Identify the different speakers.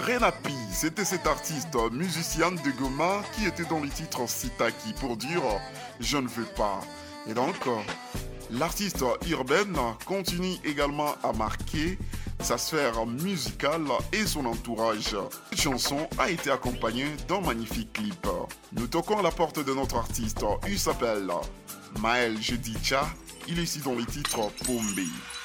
Speaker 1: Renapi, c'était cet artiste musicienne de Goma qui était dans le titre Sitaki pour dire je ne veux pas. Et donc, l'artiste urbaine continue également à marquer sa sphère musicale et son entourage. Cette chanson a été accompagnée d'un magnifique clip. Nous toquons à la porte de notre artiste. Il s'appelle Maël Jedicha. Il est ici dans le titre Pombe.